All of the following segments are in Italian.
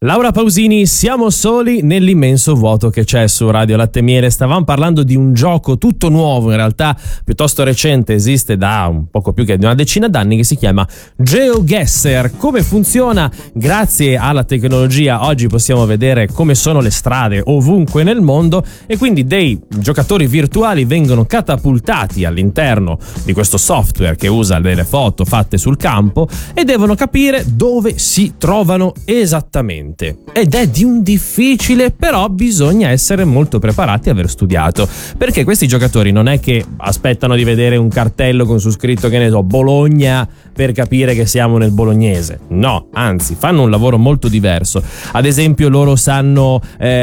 Laura Pausini, siamo soli nell'immenso vuoto che c'è su Radio Latte e Miele. Stavamo parlando di un gioco tutto nuovo, in realtà piuttosto recente, esiste da un poco più che di una decina d'anni, che si chiama GeoGuessr. Come funziona? Grazie alla tecnologia oggi possiamo vedere come sono le strade ovunque nel mondo e quindi dei giocatori virtuali vengono catapultati all'interno di questo software che usa delle foto fatte sul campo e devono capire dove si trovano esattamente. Ed è di un difficile, però bisogna essere molto preparati e aver studiato, perché questi giocatori non è che aspettano di vedere un cartello con su scritto, che ne so, Bologna, per capire che siamo nel bolognese. No, anzi, fanno un lavoro molto diverso. Ad esempio, loro sanno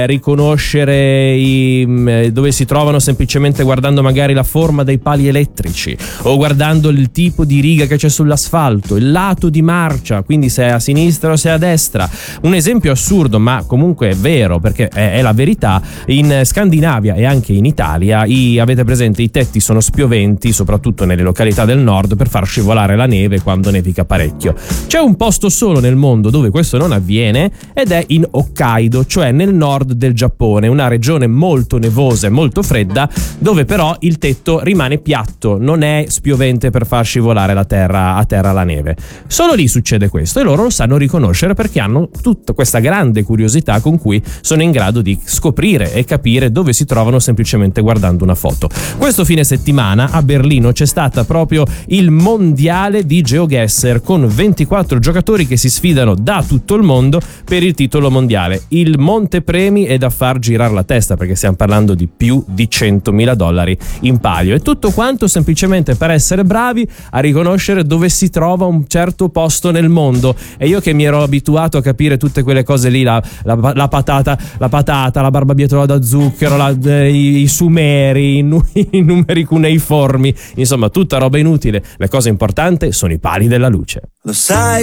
riconoscere dove si trovano semplicemente guardando magari la forma dei pali elettrici o guardando il tipo di riga che c'è sull'asfalto, il lato di marcia, quindi se è a sinistra o se è a destra. Un esempio assurdo, ma comunque è vero, perché è la verità: in Scandinavia e anche in Italia avete presente, i tetti sono spioventi, soprattutto nelle località del nord, per far scivolare la neve quando nevica parecchio. C'è un posto solo nel mondo dove questo non avviene ed è in Hokkaido, cioè nel nord del Giappone, una regione molto nevosa e molto fredda, dove però il tetto rimane piatto, non è spiovente per far scivolare a terra la neve. Solo lì succede questo e loro lo sanno riconoscere, perché hanno tutta questa grande curiosità con cui sono in grado di scoprire e capire dove si trovano semplicemente guardando una foto. Questo fine settimana a Berlino c'è stata proprio il mondiale di GeoGuessr, con 24 giocatori che si sfidano da tutto il mondo per il titolo mondiale. Il montepremi è da far girare la testa, perché stiamo parlando di più di $100.000 in palio, e tutto quanto semplicemente per essere bravi a riconoscere dove si trova un certo posto nel mondo. E io che mi ero abituato a capire tutte quelle cose lì, la patata, la barbabietola da zucchero, i sumeri, i numeri cuneiformi, insomma tutta roba inutile. La cosa importante sono i pali della luce. Lo sai